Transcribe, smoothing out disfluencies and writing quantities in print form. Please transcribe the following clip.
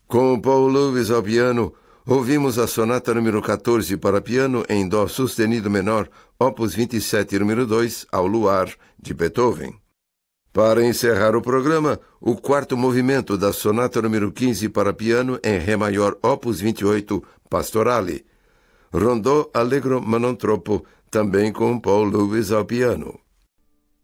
Com Paul Lewis ao piano, ouvimos a sonata número 14 para piano em dó sustenido menor, opus 27, número 2, ao luar, de Beethoven. Para encerrar o programa, o quarto movimento da sonata número 15 para piano em ré maior, opus 28, Pastorale. Rondò Allegro ma non troppo, também com Paul Lewis ao piano.